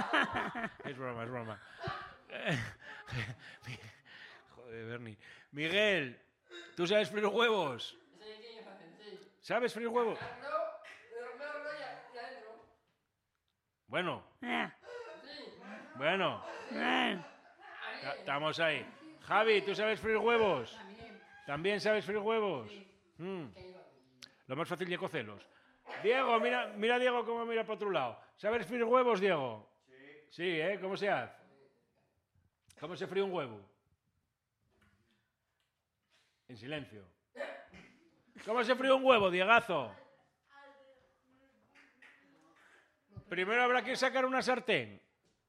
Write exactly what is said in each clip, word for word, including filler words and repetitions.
Es broma, es broma. Joder, Bernie. Miguel, ¿tú sabes freír huevos? ¿Sabes freír huevos? Bueno. Bueno. Estamos ahí. Javi, ¿tú sabes freír huevos? ¿También sabes freír huevos? Mm. Lo más fácil es cocerlos. Diego, mira, mira Diego cómo mira para otro lado. ¿Sabes freír huevos, Diego? Sí. Sí, ¿eh? ¿Cómo se hace? ¿Cómo se fríe un huevo? En silencio. ¿Cómo se fríe un huevo, Diegazo? Primero habrá que sacar una sartén.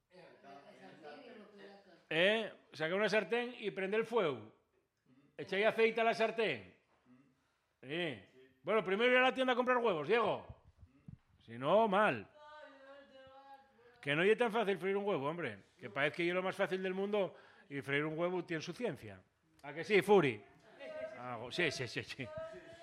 ¿Eh? Sacar una sartén y prender el fuego. Echáis aceite a la sartén. ¿Eh? Bueno, primero ir a la tienda a comprar huevos, Diego. Si no, mal. Que no es tan fácil freír un huevo, hombre. Que parece que es lo más fácil del mundo y freír un huevo tiene su ciencia. ¿A que sí, Furi? Ah, sí, sí, sí, sí.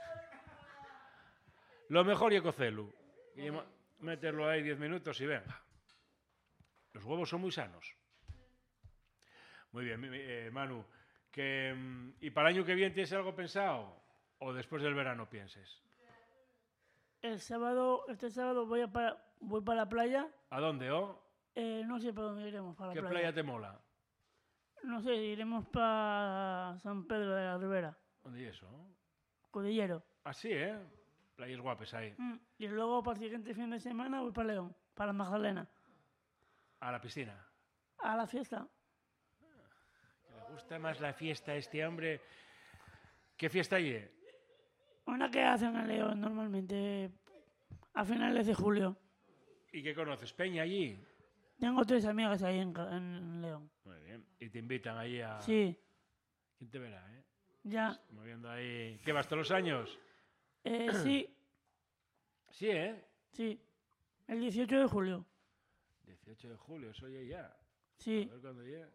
Lo mejor es cocerlo. Y meterlo ahí diez minutos y venga. Los huevos son muy sanos. Muy bien, eh, Manu. Que, ¿y para el año que viene tienes algo pensado? ¿O después del verano pienses? El sábado, este sábado voy, a para, voy para la playa. ¿A dónde, oh? Eh, no sé para dónde iremos, para la ¿Qué playa. playa te mola? No sé, iremos para San Pedro de la Ribera. ¿Dónde es eso? Cudillero. Ah, sí, ¿eh? Playas guapes ahí. Mm. Y luego para el siguiente fin de semana voy para León, para Magdalena. ¿A la piscina? A la fiesta. ¿Le gusta más la fiesta a este hombre? ¿Qué fiesta hay? Una que hacen en León normalmente a finales de julio. ¿Y qué conoces? ¿Peña allí? Tengo tres amigas ahí en, en León. Muy bien. ¿Y te invitan allí a...? Sí. ¿Quién te verá, eh? Ya. Moviendo ahí... ¿Qué vas todos los años? Eh, sí. Sí, ¿eh? Sí. El dieciocho de julio. dieciocho de julio, eso ya ya. Sí. A ver cuándo llega.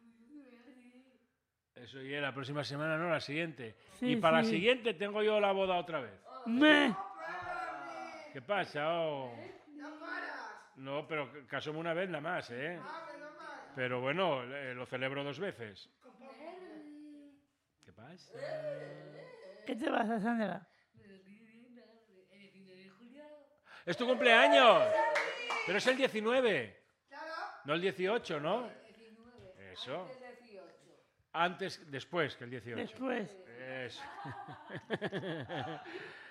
Eso ya la próxima semana, no, la siguiente. Sí, y para sí. la siguiente tengo yo la boda otra vez. Me. ¿Qué pasa? Oh? No, pero casóme una vez nada más, ¿eh? Pero bueno, lo celebro dos veces. ¿Qué pasa? ¿Qué te pasa, Sandra? ¡Es tu cumpleaños! Pero es el diecinueve. No el dieciocho, ¿no? Eso. Antes, después que el dieciocho. Después. Eso.